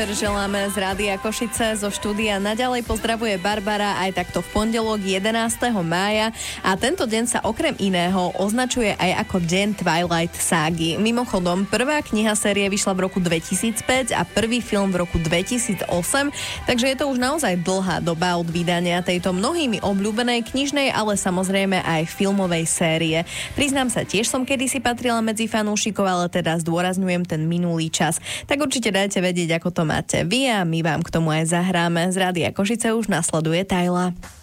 Želáme z Rádia Košice, zo štúdia naďalej pozdravuje Barbara aj takto v pondelok 11. mája a tento deň sa okrem iného označuje aj ako deň Twilight ságy. Mimochodom, prvá kniha série vyšla v roku 2005 a prvý film v roku 2008, takže je to už naozaj dlhá doba od vydania tejto mnohými obľúbenej knižnej, ale samozrejme aj filmovej série. Priznám sa, tiež som kedysi patrila medzi fanúšikov, ale teda zdôrazňujem ten minulý čas. Tak určite dajte vedieť, ako to máte vy a my vám k tomu aj zahráme. Z Rádia Košice už nasleduje Tajla.